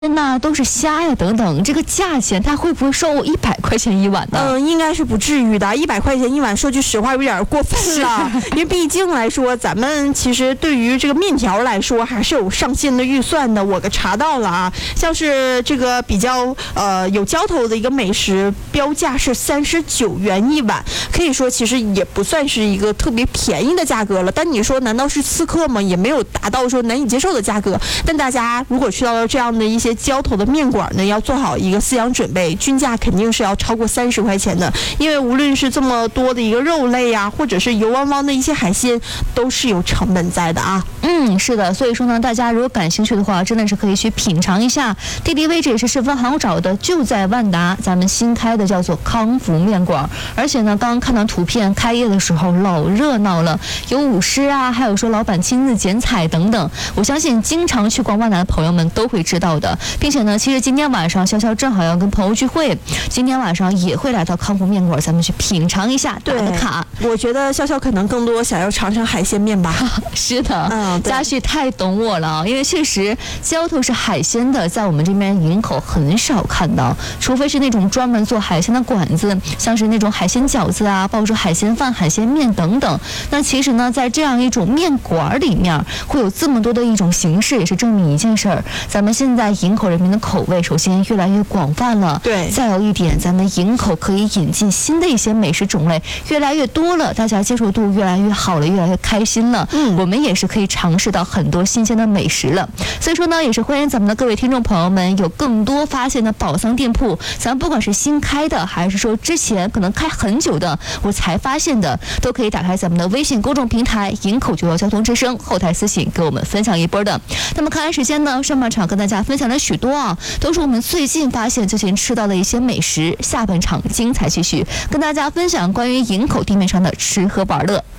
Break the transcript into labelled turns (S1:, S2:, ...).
S1: 那都是虾呀等等，这个价钱它会不会收我100块钱一碗呢？
S2: 应该是不至于的，100块钱一碗，说句实话有点过分了。因为毕竟来说，咱们其实对于这个面条来说还是有上限的预算的。我查到了啊，像是这个比较有交头的一个美食，标价是39元一碗，可以说其实也不算是一个特别便宜的价格了。但你说难道是刺客吗？也没有达到说难以接受的价格。但大家如果去到了这样的一些交头的面馆呢，要做好一个思想准备，均价肯定是要超过30块钱的，因为无论是这么多的一个肉类啊，或者是油汪汪的一些海鲜，都是有成本在的啊。
S1: 是的，所以说呢，大家如果感兴趣的话，真的是可以去品尝一下。地理位置也是十分好找的，就在万达，咱们新开的叫做康福面馆。而且呢，刚刚看到图片，开业的时候老热闹了，有舞狮啊，还有说老板亲自剪彩等等。我相信经常去逛万达的朋友们都会知道的。并且呢，其实今天晚上潇潇正好要跟朋友聚会，今天晚上也会来到康福面馆，咱们去品尝一下，打个卡。
S2: 我觉得潇潇可能更多想要尝尝海鲜面吧。
S1: 是的，嘉旭太懂我了，因为确实交头是海鲜的，在我们这边营口很少看到，除非是那种专门做海鲜的馆子，像是那种海鲜饺子啊，包括说海鲜饭、海鲜面等等。那其实呢，在这样一种面馆里面，会有这么多的一种形式，也是证明一件事儿，咱们现在营口人民的口味首先越来越广泛了，
S2: 对，
S1: 再有一点，咱们营口可以引进新的一些美食种类越来越多了，大家接受度越来越好了，越来越开心了。我们也是可以尝试到很多新鲜的美食了。所以说呢，也是欢迎咱们的各位听众朋友们有更多发现的宝藏店铺，咱不管是新开的，还是说之前可能开很久的，我才发现的，都可以打开咱们的微信公众平台营口911交通之声后台私信给我们分享一波的。那么看完时间呢，上半场跟大家分享了许多啊，都是我们最近发现、最近吃到的一些美食。下半场精彩继续，跟大家分享关于营口地面上的吃喝玩乐。